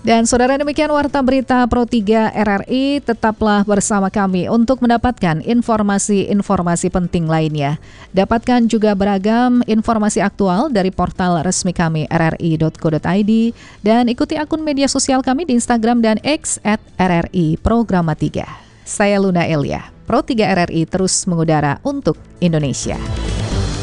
Dan saudara, demikian Warta Berita Pro 3 RRI. Tetaplah bersama kami untuk mendapatkan informasi-informasi penting lainnya. Dapatkan juga beragam informasi aktual dari portal resmi kami rri.co.id dan ikuti akun media sosial kami di Instagram dan X @RRI Programa 3. Saya Luna Elia, Pro 3 RRI terus mengudara untuk Indonesia.